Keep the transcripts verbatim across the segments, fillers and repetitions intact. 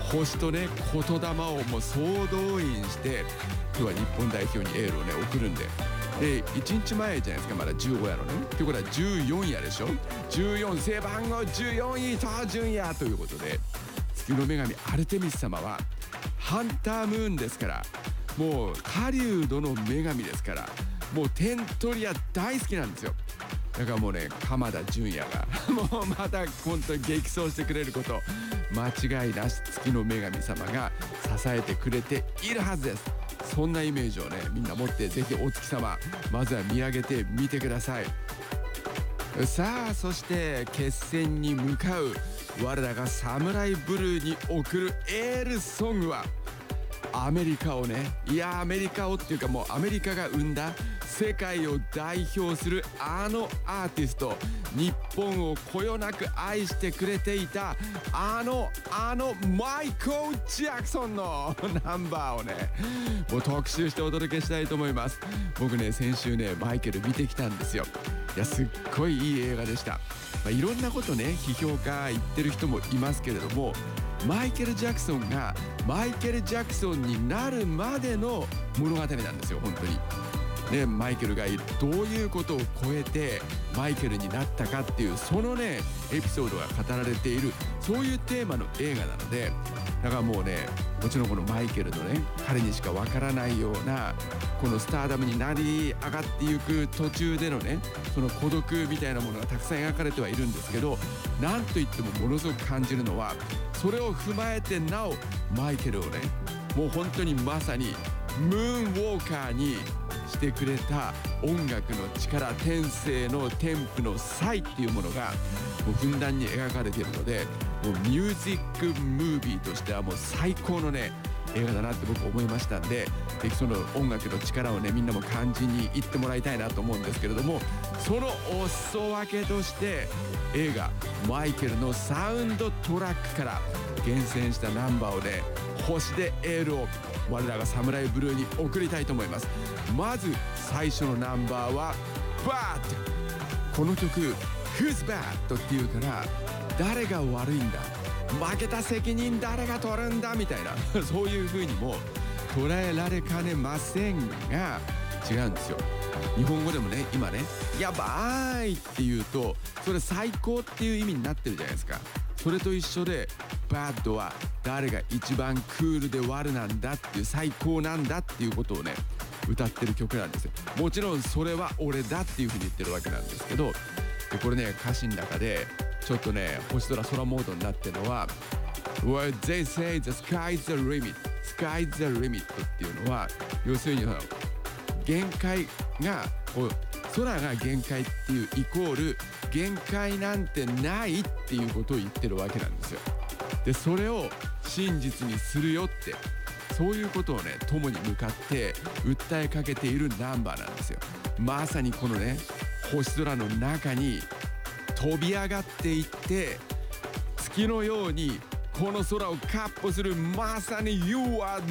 星とね言霊をもう総動員して今日は日本代表にエールをね送るんで、でいちにちまえじゃないですか、まだじゅうごやろね。ということはじゅうよんやでしょ。じゅうよん背番号じゅうよん伊東純也ということで、月の女神アルテミス様はハンタームーンですから、もう狩人の女神ですから、もう点取り屋大好きなんですよ。だからもうね鎌田純也がもうまた本当に激走してくれること間違いなし、月の女神様が支えてくれているはずです。そんなイメージをねみんな持って、ぜひお月様まずは見上げてみてください。さあそして決戦に向かう我らがサムライブルーに送るエールソングは、アメリカをね、いやアメリカをっていうかもうアメリカが生んだ世界を代表するあのアーティスト、日本をこよなく愛してくれていたあのあのマイケル・ジャクソンのナンバーをねもう特集してお届けしたいと思います。僕ね先週ねマイケル見てきたんですよ。いやすっごいいい映画でした。まあ、いろんなことね批評家言ってる人もいますけれども、マイケル・ジャクソンがマイケル・ジャクソンになるまでの物語なんですよ本当に。ね、マイケルがどういうことを超えてマイケルになったかっていうそのねエピソードが語られている、そういうテーマの映画なので、だからもうねもちろんこのマイケルのね彼にしかわからないようなこのスターダムになり上がっていく途中でのねその孤独みたいなものがたくさん描かれてはいるんですけど、なんといってもものすごく感じるのはそれを踏まえてなおマイケルをねもう本当にまさにムーンウォーカーにしてくれた音楽の力、天性のテンプの才っていうものがもうふんだんに描かれているので、もうミュージックムービーとしてはもう最高のね映画だなって僕思いましたんで、ぜひその音楽の力をねみんなも感じに行ってもらいたいなと思うんですけれども、そのお裾分けとして映画マイケルのサウンドトラックから厳選したナンバーをね星でエールを我らがサムライブルーに送りたいと思います。まず最初のナンバーはバッド。この曲 Who's Bad っていうから誰が悪いんだ、負けた責任誰が取るんだみたいなそういう風にも捉えられかねませんが、違うんですよ。日本語でもね今ねやばいって言うとそれ最高っていう意味になってるじゃないですか。それと一緒でバッドは誰が一番クールで悪なんだっていう、最高なんだっていうことをね歌ってる曲なんですよ。もちろんそれは俺だっていう風に言ってるわけなんですけど、でこれね歌詞の中でちょっとね星空空モードになってるのは Well they say the sky's the limit sky's the limit っていうのは要するに限界がこう空が限界っていうイコール限界なんてないっていうことを言ってるわけなんですよ。でそれを真実にするよって、そういうことをね共に向かって訴えかけているナンバーなんですよ。まさにこのね星空の中に飛び上がっていって月のようにこの空をカッ歩する、まさに You are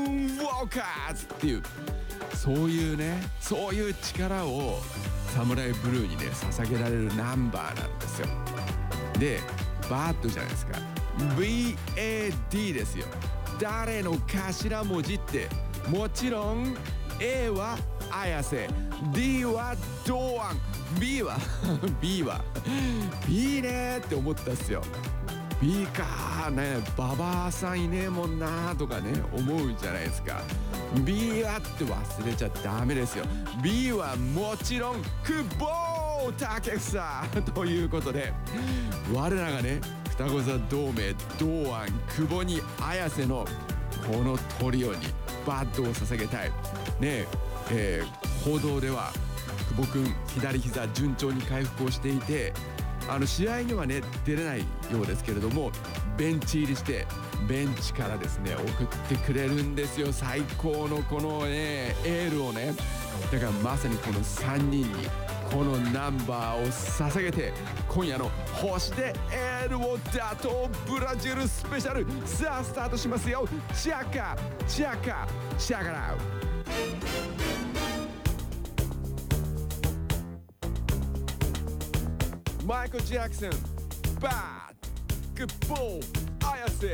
Moonwalkers っていう、そういうねそういう力をサムライブルーにね捧げられるナンバーなんですよ。でバッドじゃないですか、 ビーエーディー ですよ。誰の頭文字ってもちろん A は綾瀬、 D は堂安、 B は B は B ねって思ったっすよ。 B かーね、ババアさんいねえもんなーとかね思うじゃないですか。 B はって忘れちゃダメですよ。 B はもちろん久保建英ということで、我らがね双子座同盟堂安、久保に綾瀬のこのトリオにバッドを捧げたいねえ。えー、報道では久保くん左膝順調に回復をしていて、あの試合にはね出れないようですけれどもベンチ入りしてベンチからですね送ってくれるんですよ。最高のこのねエールをね。だからまさにこのさんにんにこのナンバーを捧げて今夜の星でエールを打倒ブラジルスペシャル、さあスタートしますよ。チャカチャカチャカラウ。マイケル・ジャクソン、バッド、久保、綾瀬